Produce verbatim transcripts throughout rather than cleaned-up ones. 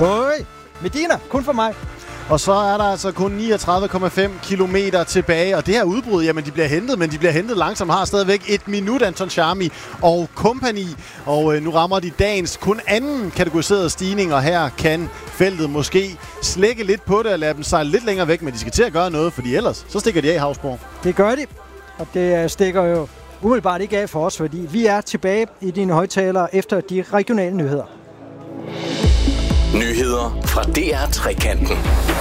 Høj! Medina, kun for mig. Og så er der altså kun niogtredive komma fem kilometer tilbage, og det her udbrud, jamen de bliver hentet, men de bliver hentet langsomt, har stadigvæk et minut, Anton Charmi og kompagni, og øh, nu rammer de dagens kun anden kategoriserede stigning, og her kan feltet måske slække lidt på det og lade dem sejle lidt længere væk, men de skal til at gøre noget, fordi ellers så stikker de af, Havsborg. Det gør de, og det stikker jo umiddelbart ikke af for os, fordi vi er tilbage i dine højtalere efter de regionale nyheder. Nyheder fra D R Trekanten.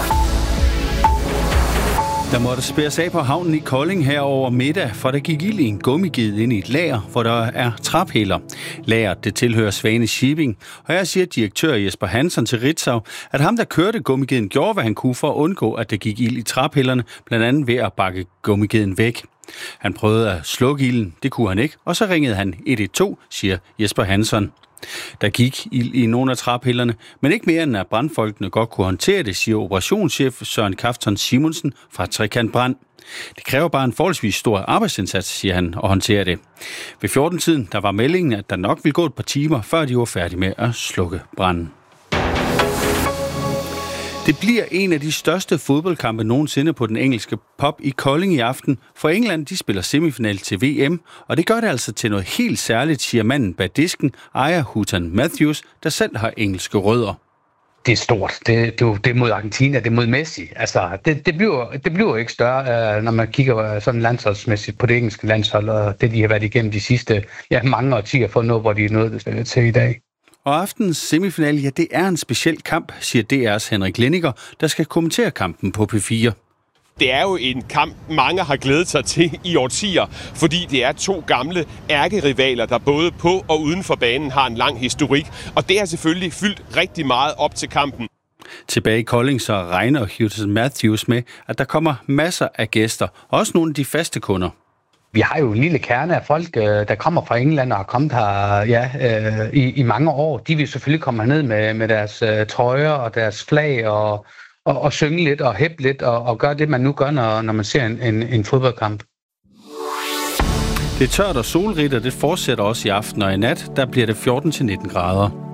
Der måtte spærres af på havnen i Kolding her over middag, for der gik ild i en gummiged ind i et lager, hvor der er traphælder. Lageret, det tilhører Svane Shipping, og her siger direktør Jesper Hansson til Ritzau, at ham, der kørte gummigeden, gjorde, hvad han kunne for at undgå, at der gik ild i traphælderne, blandt andet ved at bakke gummigeden væk. Han prøvede at slukke ilden, det kunne han ikke, og så ringede han et et to, siger Jesper Hansson. Der gik ild i nogle af traphælderne, men ikke mere end at brandfolkene godt kunne håndtere det, siger operationschef Søren Kafton Simonsen fra Trekant Brand. Det kræver bare en forholdsvis stor arbejdsindsats, siger han, at håndtere det. Ved fjorten-tiden der var meldingen, at der nok ville gå et par timer, før de var færdige med at slukke branden. Det bliver en af de største fodboldkampe nogensinde på den engelske pub i Kolding i aften, for England de spiller semifinal til V M, og det gør det altså til noget helt særligt, siger manden bag disken, ejer Houghton Matthews, der selv har engelske rødder. Det er stort. Det, det, det er mod Argentina, det er mod Messi. Altså, det, det, bliver, det bliver ikke større, når man kigger sådan landsholdsmæssigt på det engelske landshold, og det de har været igennem de sidste ja, mange årtier for at nå, hvor de er nået til i dag. Og aftens semifinal, ja, det er en speciel kamp, siger D R's Henrik Lenniger, der skal kommentere kampen på P fire. Det er jo en kamp, mange har glædet sig til i årtier, fordi det er to gamle ærkerivaler, der både på og uden for banen har en lang historik. Og det har selvfølgelig fyldt rigtig meget op til kampen. Tilbage i Kolding så regner Houghton Matthews med, at der kommer masser af gæster, også nogle af de faste kunder. Vi har jo en lille kerne af folk, der kommer fra England og har kommet her ja, i, i mange år. De vil selvfølgelig komme herned med, med deres trøjer og deres flag og, og, og synge lidt og hæppe lidt og, og gøre det, man nu gør, når, når man ser en, en, en fodboldkamp. Det er tørt og solrigt, og det fortsætter også i aften og i nat. Der bliver det fjorten til nitten grader.